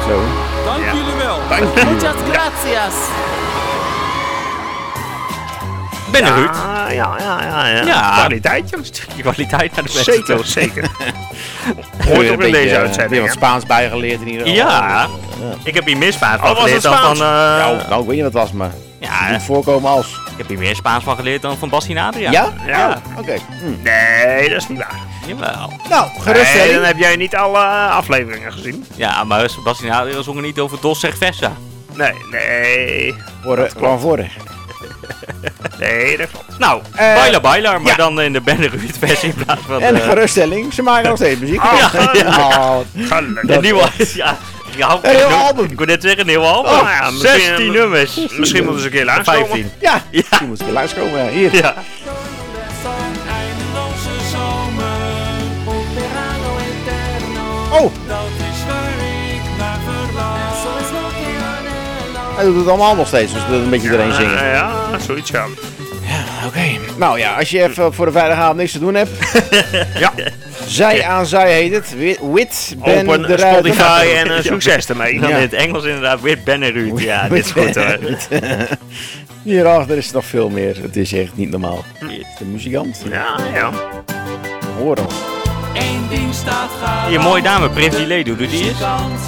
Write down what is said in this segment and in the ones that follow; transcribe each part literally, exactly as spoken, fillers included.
Zo. Dank Ja. jullie wel. Dank je. Muchas gracias. Ben er, Ruud. Ja, ja, ja, ja, ja. Ja. Kwaliteit, joh. Een stukje kwaliteit naar de mensen Zeker, toe. zeker. Hoort Hoort ook in deze Heb je uitzending. wat hè? Spaans bijgeleerd in ieder geval? Ja, ik heb hier meer Spaans van Oh, was geleerd het dan van... Spaans? eh, Nou, nou, ik weet niet wat het was, maar ja, niet voorkomen als. ik heb hier meer Spaans van geleerd dan van Bas en Adriaan. Ja? Ja. Oké. Hm. Nee, dat is niet waar. Jawel. Nou, Nee, geruststelling. dan heb jij niet alle afleveringen gezien. Ja, maar Bas en Adriaan zongen niet over Dos Cerveza. Nee, nee. Voor, gewoon voor. Nee, dat klopt. Nou, Eh, Baila Baila, maar ja. dan in de Ben en Ruud versie in plaats van... En eh, geruststelling, ze maken nog steeds muziek. Oh, Oh, Gelukkig. de nieuwe... Ja, ja, Een heel album. Ik wil net zeggen, een heel album. Oh, ja, misschien- zestien nummers. Misschien moeten ze een keer langskomen. vijftien. ja, Ja. die moet ik weer langskomen. Ja, hier. Ja. Van eindeloze zomer. Un verano eterno. Oh, Dat is waar ik naar verlang. Eso es lo que anhelo. hij doet het allemaal nog steeds, dus we een beetje erin zingen. Ja, ja, zoiets ja. Oké. Nou ja, als je even voor de vrijdagavond niks te doen hebt. Ja. Zij aan zij heet het. Wit, wit Ben Open de Ruiter. Spotify en uh, succes ermee. Dan Ja. in het Engels inderdaad weer Ben en Ruud. Ja, dit is goed hoor. Hierachter is er nog veel meer. Het is echt niet normaal. De muzikant. Ja, ja. Hoor dan. Eén ding staat gaaf. Je mooie dame, Privilege, doe die eens.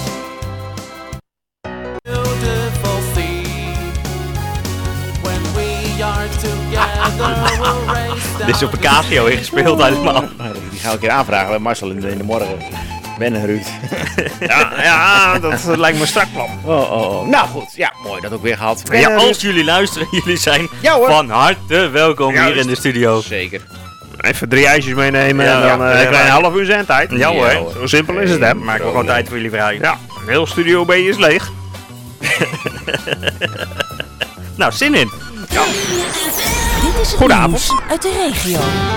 Beautiful sea. When we are together, we'll race Dit is op een Casio ingespeeld helemaal. Die gaan we een keer aanvragen bij Marcel in de, in de morgen. Ben en Ruud. Ja, ja, dat lijkt me een strak plan. Oh, oh, oh. Nou goed, ja, mooi dat ook weer gehad. Ben Ja, en als Ruud. jullie luisteren, jullie zijn Ja, hoor. van harte welkom Juist. hier in de studio. Zeker. Even drie ijsjes meenemen Ja, en dan ja, uh, ja, krijg je ja. een half uur zendtijd. Ja, hoor. Ja, zo simpel is het hè. Maak we gewoon tijd voor jullie vrij. Ja, heel Studio B is leeg. Nou, zin in. Dit is het Goedenavond. nieuws uit de regio.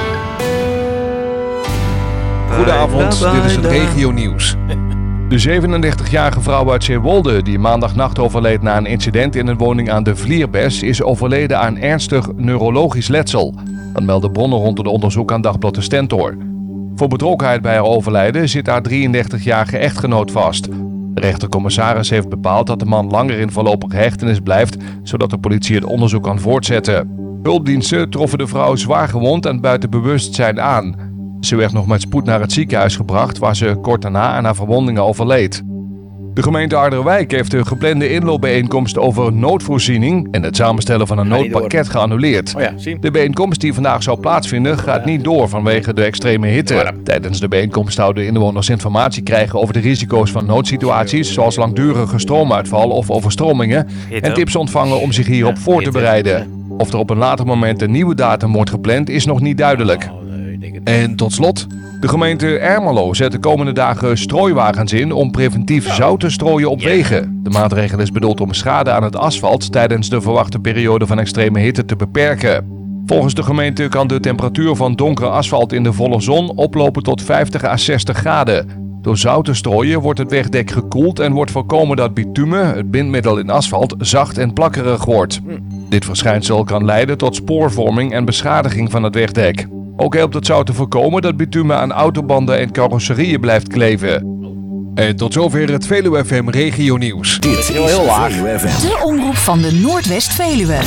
Goedenavond, dit is het regionieuws. De zevenendertigjarige vrouw uit Zeewolde, die maandagnacht overleed na een incident in een woning aan de Vlierbes, is overleden aan ernstig neurologisch letsel. Dat melden bronnen rond het onderzoek aan Dagblad de Stentor. Voor betrokkenheid bij haar overlijden zit haar drieëndertigjarige echtgenoot vast. De rechtercommissaris heeft bepaald dat de man langer in voorlopige hechtenis blijft, zodat de politie het onderzoek kan voortzetten. Hulpdiensten troffen de vrouw zwaar gewond en buiten bewustzijn aan. Ze werd nog met spoed naar het ziekenhuis gebracht, waar ze kort daarna aan haar verwondingen overleed. De gemeente Harderwijk heeft de geplande inloopbijeenkomst over noodvoorziening en het samenstellen van een Ga niet noodpakket geannuleerd. Oh ja, zie. De bijeenkomst die vandaag zou plaatsvinden gaat niet door vanwege de extreme hitte. Voilà. Tijdens de bijeenkomst zouden inwoners informatie krijgen over de risico's van noodsituaties, zoals langdurige stroomuitval of overstromingen, Hitte. en tips ontvangen om zich hierop voor te hitte. bereiden. Of er op een later moment een nieuwe datum wordt gepland is nog niet duidelijk. Oh, nee, ik denk het. En tot slot, de gemeente Ermelo zet de komende dagen strooiwagens in om preventief zout te strooien op wegen. De maatregel is bedoeld om schade aan het asfalt tijdens de verwachte periode van extreme hitte te beperken. Volgens de gemeente kan de temperatuur van donkere asfalt in de volle zon oplopen tot vijftig à zestig graden. Door zout te strooien wordt het wegdek gekoeld en wordt voorkomen dat bitumen, het bindmiddel in asfalt, zacht en plakkerig wordt. Dit verschijnsel kan leiden tot spoorvorming en beschadiging van het wegdek. Ook helpt het zout te voorkomen dat bitumen aan autobanden en carrosserieën blijft kleven. En tot zover het Veluwe F M Regio Nieuws. Dit is heel, heel laag. De omroep van de Noordwest-Veluwe.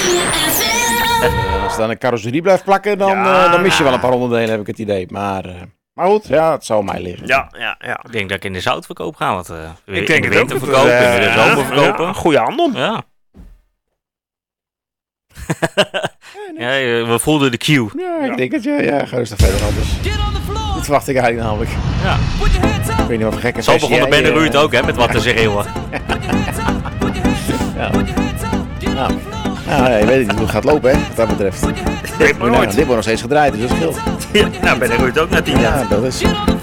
Als dan een carrosserie blijft plakken, dan, Ja, eh, dan mis je wel een nou. paar onderdelen, heb ik het idee. Maar, eh, maar goed, ja, het zou mij liggen. Ja, ja, ja. Ik denk dat ik in de zoutverkoop ga, want uh, Ik denk in het de ook. winter verkopen, Eh, in de zomer verkopen. ja, goede handel. Ja. Ja, eh, we voelden de cue. Ja, ik denk het, ja. Ja, ga rustig verder anders. Dat verwacht ik eigenlijk namelijk. Ja. Ik weet niet wat voor gekke Zo sessie begonnen jij, Ben en eh, Ruud ook, hè, met wat te schreeuwen. Ja. Nou, nou, je weet niet hoe het gaat lopen, hè, wat dat betreft. Weet maar Nou, nooit. dit wordt nog steeds gedraaid, dus dat scheelt. Nou, Ben en Ruud ook na tien jaar. Ja, dat is...